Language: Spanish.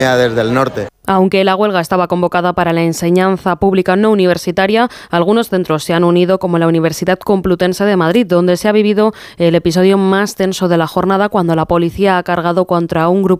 desde el norte. Aunque la huelga estaba convocada para la enseñanza pública no universitaria, algunos centros se han unido, como la Universidad Complutense de Madrid, donde se ha vivido el episodio más tenso de la jornada cuando la policía ha cargado contra un grupo